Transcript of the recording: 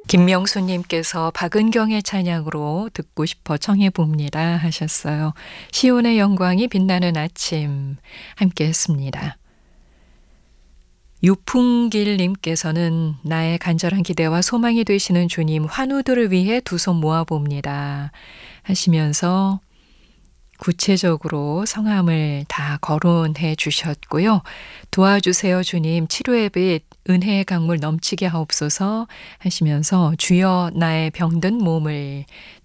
김명수님께서 박은경의 찬양으로 듣고 싶어 청해 봅니다 하셨어요. 시온의 영광이 빛나는 아침 함께 했습니다. 유풍길님께서는 나의 간절한 기대와 소망이 되시는 주님 환우들을 위해 두 손 모아봅니다 하시면서 구체적으로 성함을 다 거론해 주셨고요. 도와주세요 주님 치료의 빛 은혜의 강물 넘치게 하옵소서 하시면서 주여 나의 병든 몸을